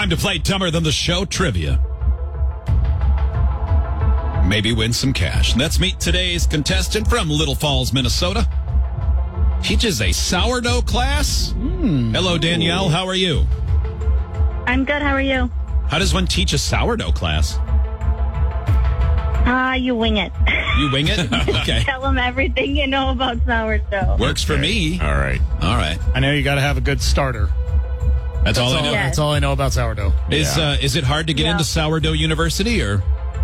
Time to play Dumber Than the Show trivia. Maybe win some cash. Let's meet today's contestant from Little Falls, Minnesota. Teaches a sourdough class. Hello, Danielle. How are you? I'm good. How are you? How does one teach a sourdough class? You wing it. You wing it? Okay. Tell them everything you know about sourdough. Works for me. All right. I know you got to have a good starter. That's all I know. Yes. That's all I know about sourdough. Is it hard to get into Sourdough University, or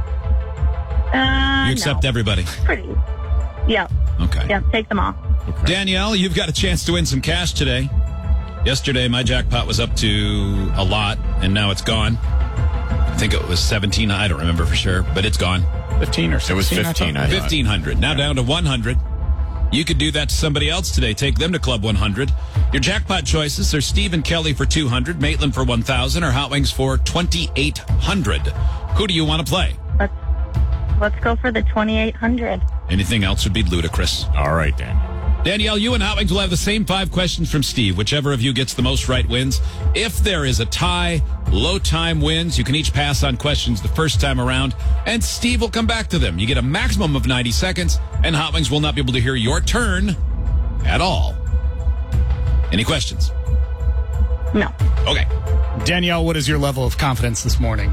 you accept no. everybody? Pretty. Yeah. Okay. Yeah, take them all. Okay. Danielle, you've got a chance to win some cash today. Yesterday, my jackpot was up to a lot, and now it's gone. I think it was 17. I don't remember for sure, but it's gone. 15 or 16. It was 15. I thought. 1,500. Now down to 100. You could do that to somebody else today. Take them to Club 100. Your jackpot choices are Steve and Kelly for 200, Maitland for 1,000, or Hot Wings for 2,800. Who do you want to play? Let's go for the 2,800. Anything else would be ludicrous. All right, Dan. Danielle, you and Hot Wings will have the same 5 questions from Steve. Whichever of you gets the most right wins. If there is a tie, low time wins. You can each pass on questions the first time around, and Steve will come back to them. You get a maximum of 90 seconds, and Hot Wings will not be able to hear your turn at all. Any questions? No. Okay. Danielle, what is your level of confidence this morning?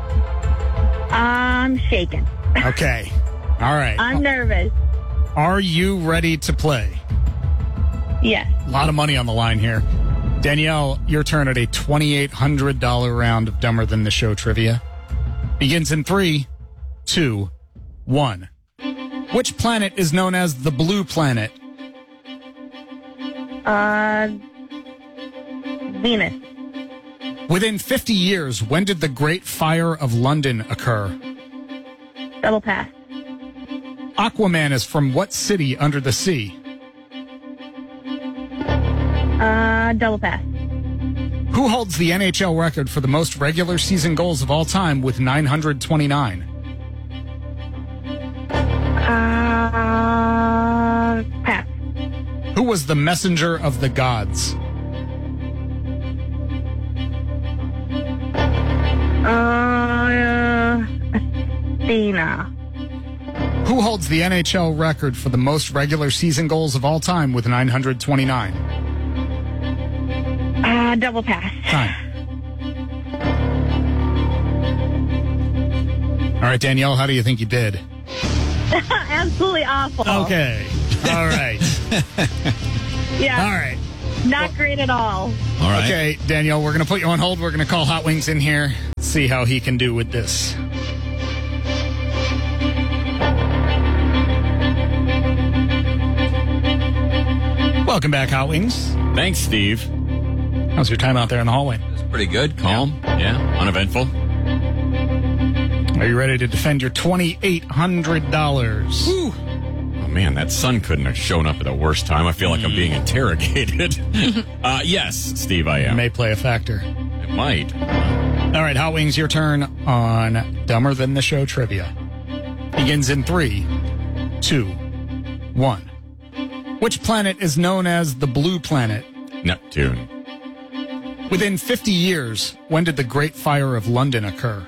I'm shaking. Okay. All right. I'm nervous. Are you ready to play? Yes. A lot of money on the line here. Danielle, your turn at a $2,800 round of Dumber Than the Show trivia. Begins in 3, 2, 1. Which planet is known as the Blue Planet? Venus. Within 50 years, when did the Great Fire of London occur? Double pass. Aquaman is from what city under the sea? Double pass. Who holds the NHL record for the most regular season goals of all time with 929? Pass. Who was the messenger of the gods? Athena. Who holds the NHL record for the most regular season goals of all time with 929? Double pass. Time. All right, Danielle, how do you think you did? Absolutely awful. Okay. All right. Yeah. All right. Not great at all. All right. Okay, Danielle, we're going to put you on hold. We're going to call Hot Wings in here, see how he can do with this. Welcome back, Hot Wings. Thanks, Steve. How's your time out there in the hallway? It's pretty good. Calm. Yeah. Uneventful. Are you ready to defend your $2,800? Whew. Oh, man, that sun couldn't have shown up at the worst time. I feel like I'm being interrogated. Yes, Steve, I am. May play a factor. It might. All right, Hot Wings, your turn on Dumber Than the Show trivia. Begins in 3, 2, 1. Which planet is known as the Blue Planet? Neptune. Within 50 years, when did the Great Fire of London occur?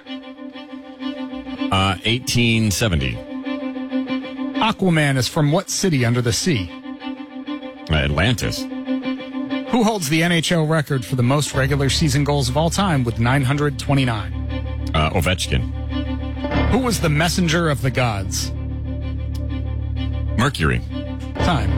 1870. Aquaman is from what city under the sea? Atlantis. Who holds the NHL record for the most regular season goals of all time with 929? Ovechkin. Who was the messenger of the gods? Mercury. Time.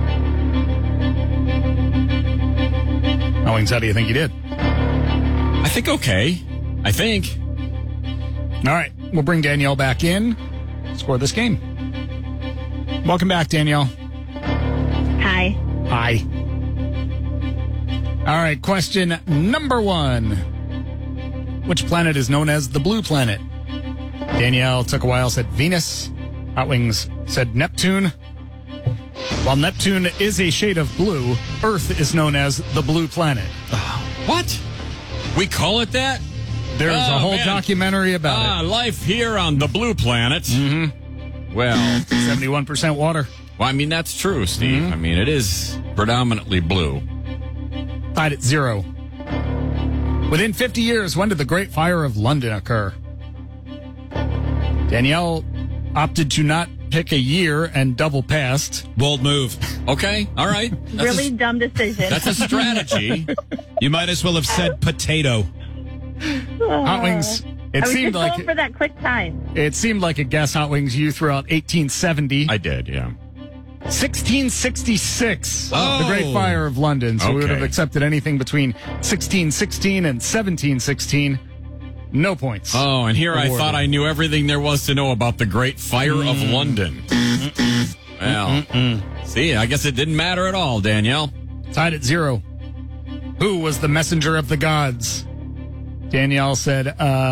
Owings, how do you think you did? I think okay. I think. All right, we'll bring Danielle back in. Score this game. Welcome back, Danielle. Hi. Hi. All right, question number 1. Which planet is known as the Blue Planet? Danielle took a while, said Venus. Hot Wings said Neptune. While Neptune is a shade of blue, Earth is known as the Blue Planet. What? We call it that? There's a whole man. documentary about Life here on the Blue Planet. Mm-hmm. Well, it. 71% water. Well, I mean, that's true, Steve. I mean, it is predominantly blue. Tied at 0. Within 50 years, when did the Great Fire of London occur? Danielle opted to not pick a year and double passed. Bold move. Okay, all right. Really dumb decision. That's a strategy. You might as well have said potato. Hot Wings. I It was seemed just like going for that quick time. it seemed like a guess, Hot Wings. You threw out 1870, I did, yeah. 1666. Oh. The Great Fire of London. So we would Okay. have accepted anything between 1616 and 1716. No points. Oh, and here I Awarded. thought I knew everything there was to know about the Great Fire of London. Well, see, I guess it didn't matter at all, Danielle. Tied at 0. Who was the messenger of the gods? Danielle said,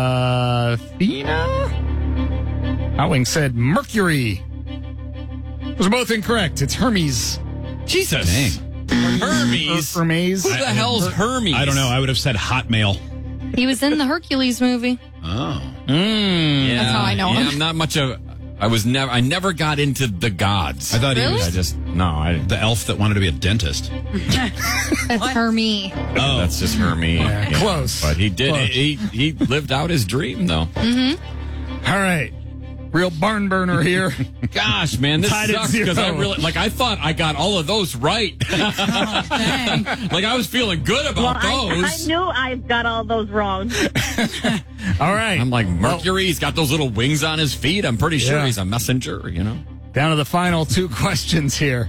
Athena? Hot Wings said Mercury. Those are both incorrect. It's Hermes. Jesus. Dang. Hermes? Hermes. Who the hell's Hermes? I don't know. I would have said Hotmail. He was in the Hercules movie. Oh. Yeah, That's how I know him. I'm not much of... I never got into the gods. I thought he Really? was I the elf that wanted to be a dentist. That's Hermie. Oh. That's just Hermes. Yeah, close. But he did. Close. He lived out his dream, though. All right. Real barn burner here. Gosh, man, this Tied at sucks because I 0. really I thought I got all of those right. Dang. Like I was feeling good Well, about I those. knew I got all those wrong. All right. I'm like Mercury. He's got those little wings on his feet. I'm pretty sure Yeah. he's a messenger. You know. Down to the final 2 questions here.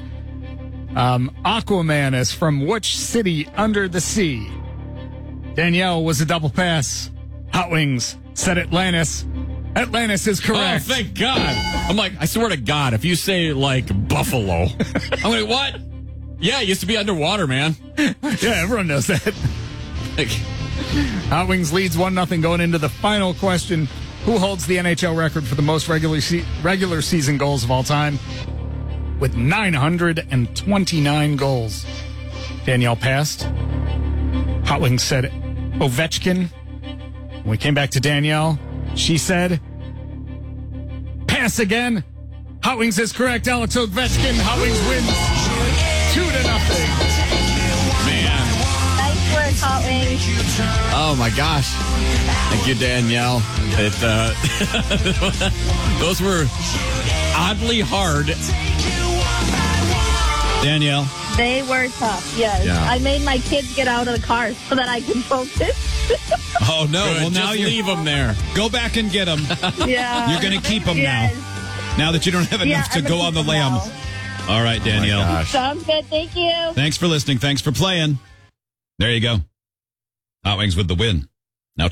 Aquaman is from which city under the sea? Danielle was a double pass. Hot Wings said Atlantis. Atlantis is Oh, correct. thank God! I'm like, I swear to God, if you say like Buffalo, I'm like, what? Yeah, it used to be underwater, man. Yeah, everyone knows that. Like, Hot Wings leads 1-0 going into the final question. Who holds the NHL record for the most regular season goals of all time? With 929 goals. Danielle passed. Hot Wings said Ovechkin. When we came back to Danielle, she said pass again. Hot Wings is correct. Alex Ovechkin. Hot Wings wins 2-0. man, Nice work, Hot Wings. oh my gosh! Thank you, Danielle. Those were oddly hard. Danielle. They were tough, yes. Yeah. I made my kids get out of the car so that I could focus. Oh, no. Good, Well, now just you leave them there. go back and get them. Yeah. You're going to keep them Yes. now that you don't have enough to I'm go gonna on the keep them lamb. now. All right, Danielle. Oh my gosh. Sounds good. Thank you. Thanks for listening. Thanks for playing. There you go. Hot Wings with the win. Now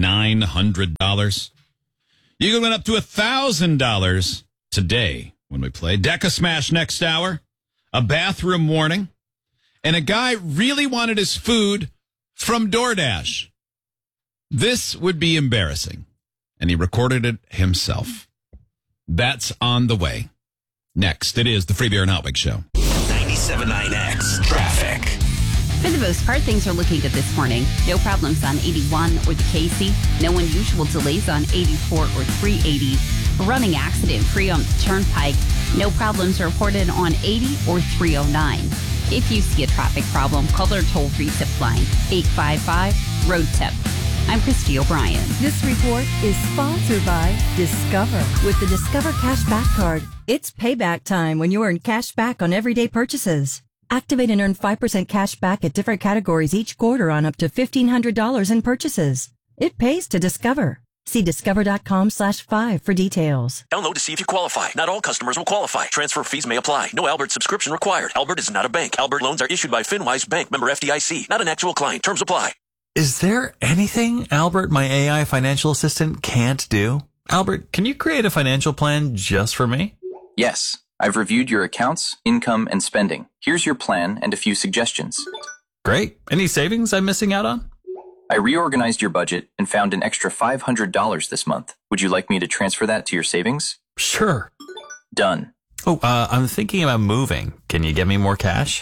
$2,900. You can win up to $1,000 today when we play Deck a Smash next hour, a bathroom warning, and a guy really wanted his food from DoorDash. This would be embarrassing, and he recorded it himself. That's on the way. Next, it is the Free Beer and Hot Wings Show. 97.9X Traffic. For the most part, things are looking good this morning. No problems on 81 or the Casey. No unusual delays on 84 or 380. A running accident free on the Turnpike. No problems reported on 80 or 309. If you see a traffic problem, call their toll-free tip line, 855-ROAD-TIP. I'm Christy O'Brien. This report is sponsored by Discover. With the Discover Cash Back Card, it's payback time when you earn cash back on everyday purchases. Activate and earn 5% cash back at different categories each quarter on up to $1,500 in purchases. It pays to Discover. See discover.com/5 for details. Download to see if you qualify. Not all customers will qualify. Transfer fees may apply. No Albert subscription required. Albert is not a bank. Albert loans are issued by FinWise Bank, member FDIC. Not an actual client. Terms apply. Is there anything Albert, my AI financial assistant, can't do? Albert, can you create a financial plan just for me? Yes, I've reviewed your accounts, income, and spending. Here's your plan and a few suggestions. Great. Any savings I'm missing out on? I reorganized your budget and found an extra $500 this month. Would you like me to transfer that to your savings? Sure. Done. Oh, I'm thinking about moving. Can you get me more cash?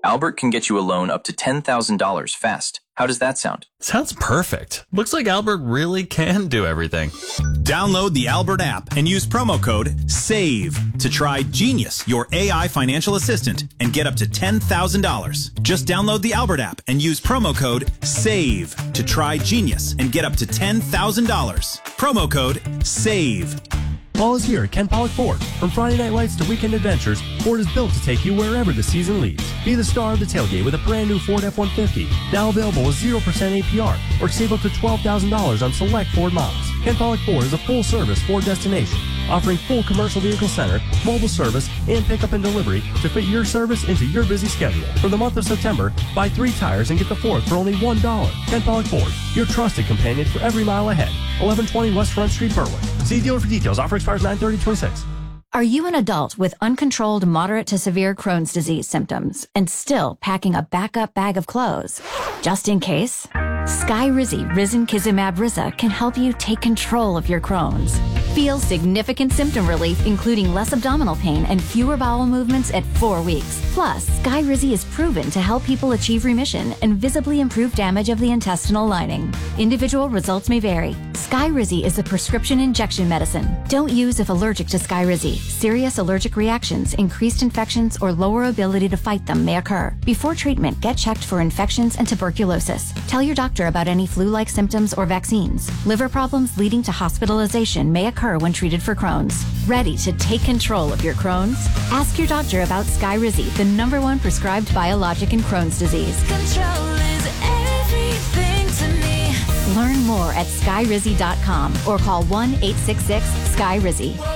Albert can get you a loan up to $10,000 fast. How does that sound? Sounds perfect. Looks like Albert really can do everything. Download the Albert app and use promo code SAVE to try Genius, your AI financial assistant, and get up to $10,000. Just download the Albert app and use promo code SAVE to try Genius and get up to $10,000. Promo code SAVE. Fall is here at Ken Pollock Ford. From Friday Night Lights to weekend adventures, Ford is built to take you wherever the season leads. Be the star of the tailgate with a brand new Ford F-150. Now available with 0% APR or save up to $12,000 on select Ford models. Ken Pollock Ford is a full-service Ford destination, offering full commercial vehicle center, mobile service, and pickup and delivery to fit your service into your busy schedule. For the month of September, buy 3 tires and get the 4th for only $1. Ken Pollock Ford, your trusted companion for every mile ahead. 1120 West Front Street, Berwick. See dealer for details. Offer expires 9/30/26. Are you an adult with uncontrolled moderate to severe Crohn's disease symptoms and still packing a backup bag of clothes? Just in case, Skyrizi Risankizumab Riza can help you take control of your Crohn's. Feel significant symptom relief, including less abdominal pain and fewer bowel movements at 4 weeks. Plus, Skyrizi is proven to help people achieve remission and visibly improve damage of the intestinal lining. Individual results may vary. Skyrizi is a prescription injection medicine. Don't use if allergic to Skyrizi. Serious allergic reactions, increased infections, or lower ability to fight them may occur. Before treatment, get checked for infections and tuberculosis. Tell your doctor about any flu-like symptoms or vaccines. Liver problems leading to hospitalization may occur when treated for Crohn's. Ready to take control of your Crohn's? Ask your doctor about Skyrizi, the #1 prescribed biologic in Crohn's disease. Control is everything to me. Learn more at skyrizi.com or call 1-866-SKYRIZI.